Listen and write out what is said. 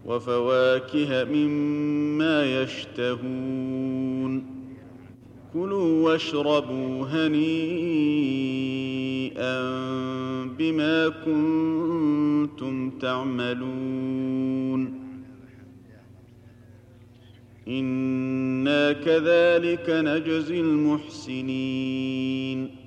وفواكه مما يشتهون كلوا واشربوا هنيئا بما كنتم تعملون إنا كذلك نجزي المحسنين